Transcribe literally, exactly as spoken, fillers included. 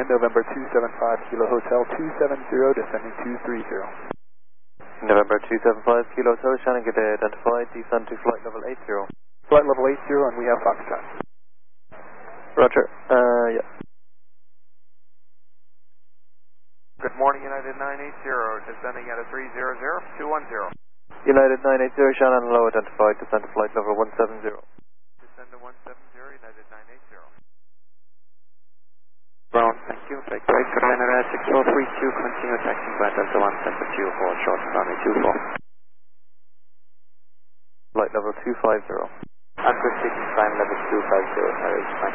Shannon, November two seven five, Kilo Hotel two seven zero, descending two three zero. November two seven five, Kilo Hotel, Shannon, good day, identified, descend to flight level eight zero. Flight level eight zero, and we have Foxtrot. Roger, uh, yeah. Good morning, United nine eight zero, descending at a three zero zero, two one zero. United nine eight zero, Shannon, low, identified, descend to flight level one seven zero. Descend to one seven zero, United nine eight zero. Brown, thank you. Take break, Canada six four three two, continue taxing by Delta one seven two for short runway two four. Flight level two five zero. I'm proceeding climb level two five zero,